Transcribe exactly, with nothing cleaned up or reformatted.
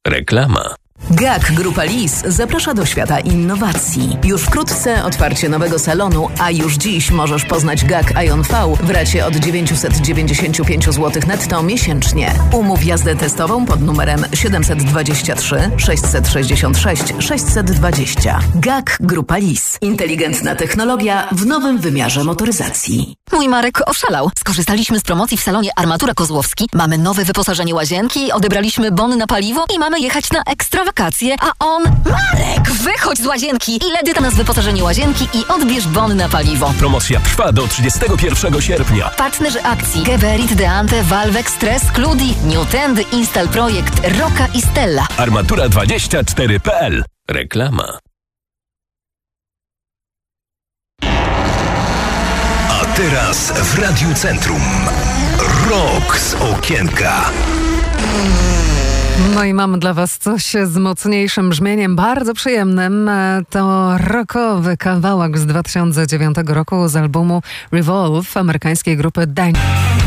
Reklama. G A K Grupa Lis zaprasza do świata innowacji. Już wkrótce otwarcie nowego salonu, a już dziś możesz poznać G A K Ion V w racie od dziewięćset dziewięćdziesiąt pięć złotych netto miesięcznie. Umów jazdę testową pod numerem siedem dwa trzy sześć sześć sześć sześć dwa zero. G A K Grupa Lis. Inteligentna technologia w nowym wymiarze motoryzacji. Mój Marek oszalał. Skorzystaliśmy z promocji w salonie Armatura Kozłowski. Mamy nowe wyposażenie łazienki, odebraliśmy bony na paliwo i mamy jechać na ekstra wakacje, a on... Marek, wychodź z łazienki! Ile dyta nas wyposażenie łazienki i odbierz bon na paliwo. Promocja trwa do trzydziestego pierwszego sierpnia. Partnerzy akcji: Geberit, Deante, Valvex, Stress, Cludi, Newtendy, Instal Projekt, Roka i Stella. Armatura dwadzieścia cztery kropka p l. Reklama. A teraz w Radiu Centrum Rok z okienka. No i mam dla was coś z mocniejszym brzmieniem, bardzo przyjemnym. To rockowy kawałek z dwa tysiące dziewiątego roku z albumu Revolve amerykańskiej grupy Dynamite.